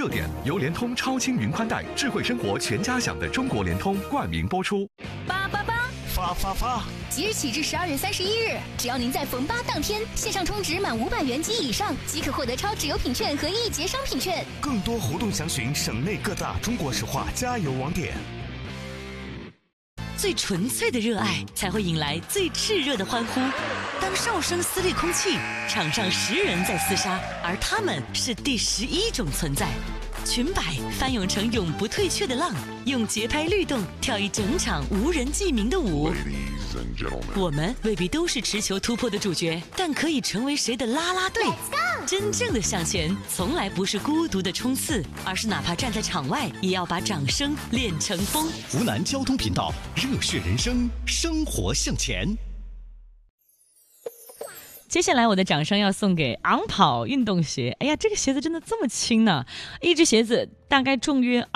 热点由联通超轻云宽带智慧生活全家享的中国联通冠名播出。 发！ 即日起至12月31日，只要您在逢8当天线上充值满500元及以上，即可获得超值优品券和1节商品券。 更多活动详询省内各大中国石化加油网点。 最纯粹的热爱才会引来最炽热的欢呼。当哨声撕裂空气，场上10人在厮杀，而他们是第11种存在。裙摆翻涌成永不退却的浪，用节拍律动跳一整场无人记名的舞。我们未必都是持球突破的主角，但可以成为谁的啦啦队。真正的向前，从来不是孤独的冲刺，而是哪怕站在场外，也要把掌声练成风。 湖南交通频道，热血人生，生活向前。 接下来我的掌声要送给昂跑运动鞋。哎呀，这个鞋子真的这么轻呢？一只鞋子大概重约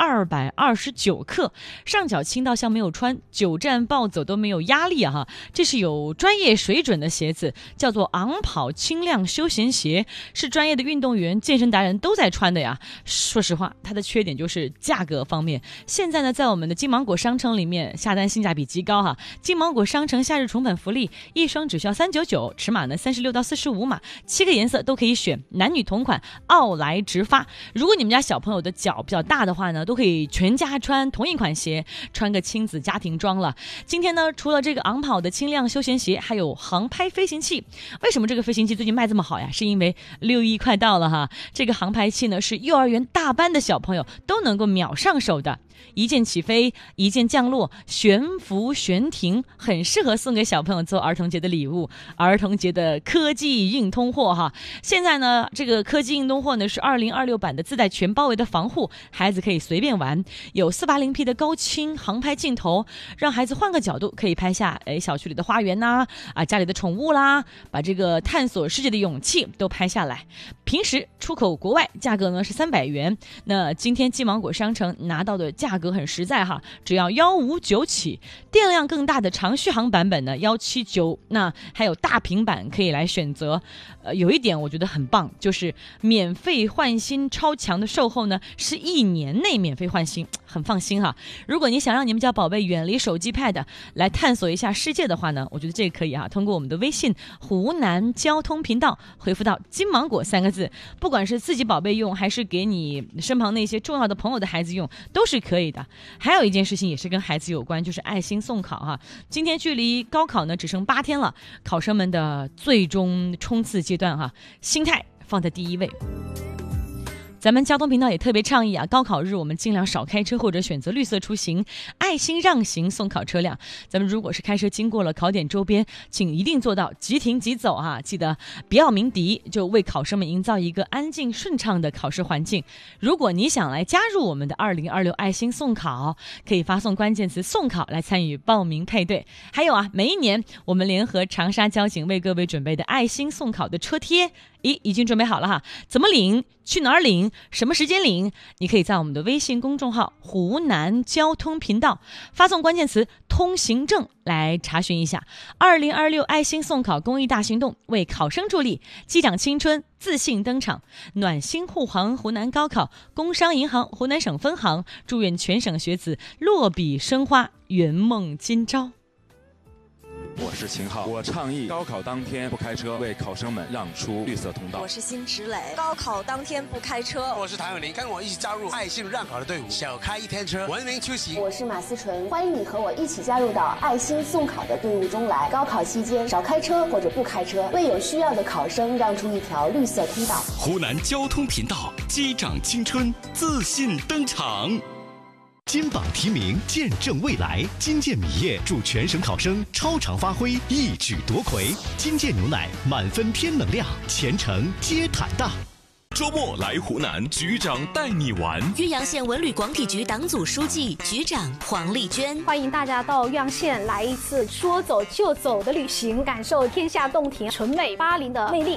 229克，上脚轻到像没有穿，久站暴走都没有压力啊哈！这是有专业水准的鞋子，叫做昂跑轻量休闲鞋，是专业的运动员、健身达人都在穿的呀。说实话，它的缺点就是价格方面。现在呢，在我们的金芒果商城里面下单性价比极高哈。金芒果商城夏日宠粉福利，一双只需要399，尺码呢36到45码，7个颜色都可以选，男女同款，奥莱直发。如果你们家小朋友的脚比较大的话呢，都可以全家穿同一款鞋，穿个亲子家庭装了。今天呢，除了这个昂跑的轻量休闲鞋，还有航拍飞行器。为什么这个飞行器最近卖这么好呀？是因为6·1快到了哈。这个航拍器呢，是幼儿园大班的小朋友都能够秒上手的。一键起飞，一键降落，悬浮悬停，很适合送给小朋友做儿童节的礼物，儿童节的科技硬通货哈。现在呢，这个科技硬通货呢是2026版的，自带全包围的防护，孩子可以随便玩。有480P 的高清航拍镜头，让孩子换个角度可以拍下小区里的花园呐，家里的宠物啦，把这个探索世界的勇气都拍下来。平时出口国外，价格呢是300元，那今天金芒果商城拿到的价格很实在哈，只要159起。电量更大的长续航版本呢179，那还有大平板可以来选择。有一点我觉得很棒，就是免费换新超强的售后呢是1年内免费换新，很放心哈。如果你想让你们家宝贝远离手机 pad 来探索一下世界的话呢，我觉得这个可以啊。通过我们的微信湖南交通频道回复到金芒果3个字，不管是自己宝贝用还是给你身旁那些重要的朋友的孩子用都是可以的。还有一件事情也是跟孩子有关，就是爱心送考哈。今天距离高考呢只剩8天了，考生们的最终冲刺阶段哈，心态放在第一位。咱们交通频道也特别倡议啊，高考日我们尽量少开车或者选择绿色出行，爱心让行送考车辆。咱们如果是开车经过了考点周边，请一定做到即停即走啊！记得不要鸣笛，就为考生们营造一个安静顺畅的考试环境。如果你想来加入我们的2026爱心送考，可以发送关键词送考来参与报名配对。还有啊，每一年我们联合长沙交警为各位准备的爱心送考的车贴已经准备好了哈，怎么领？去哪儿领？什么时间领？你可以在我们的微信公众号湖南交通频道发送关键词通行证来查询一下。2026爱心送考公益大行动为考生助力，击掌青春自信登场。暖心护航湖南高考，工商银行湖南省分行祝愿全省学子落笔生花，圆梦今朝。 我是秦昊，我倡议高考当天不开车，为考生们让出绿色通道。 我是辛芷蕾，高考当天不开车。 我是谭咏麟，跟我一起加入爱心让考的队伍，小开一天车，文明出行。 我是马思纯，欢迎你和我一起加入到爱心送考的队伍中来。高考期间少开车或者不开车，为有需要的考生让出一条绿色通道。 湖南交通频道，击掌青春，自信登场。金榜题名，见证未来。金健米业祝全省考生超常发挥，一举夺魁。金健牛奶满分添能量，前程皆坦荡。周末来湖南，局长带你玩。 岳阳县文旅广体局党组书记、局长黄丽娟， 欢迎大家到岳阳县来一次说走就走的旅行，感受天下洞庭、纯美巴林的魅力。